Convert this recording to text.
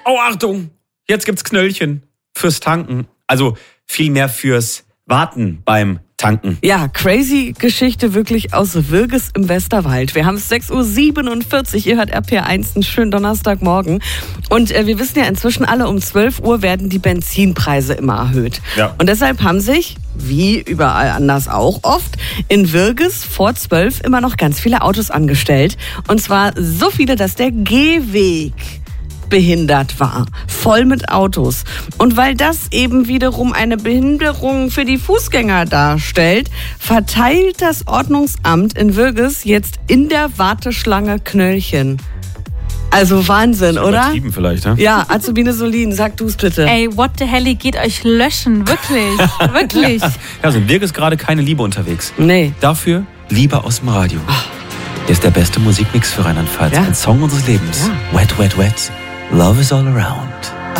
Oh, Achtung, jetzt gibt's Knöllchen fürs Tanken. Also vielmehr fürs Warten beim Tanken. Ja, crazy Geschichte wirklich aus Würges im Westerwald. Wir haben es 6.47 Uhr, ihr hört RPR1, einen schönen Donnerstagmorgen. Und wir wissen ja inzwischen alle, um 12 Uhr werden die Benzinpreise immer erhöht. Ja. Und deshalb haben sich, wie überall anders auch oft, in Würges vor 12 immer noch ganz viele Autos angestellt. Und zwar so viele, dass der Gehweg behindert war, voll mit Autos. Und weil das eben wiederum eine Behinderung für die Fußgänger darstellt, verteilt das Ordnungsamt in Würges jetzt in der Warteschlange Knöllchen. Also Wahnsinn, oder? Übertrieben vielleicht, ne? Ja, Azubine Solin, sag du's bitte. Ey, what the hell, geht euch löschen, wirklich, wirklich. Ja, also in Wirk ist gerade keine Liebe unterwegs. Nee. Dafür Liebe aus dem Radio. Hier ist der beste Musikmix für Rheinland-Pfalz. Ja. Ein Song unseres Lebens. Ja. Wet, wet, wet. Love is all around.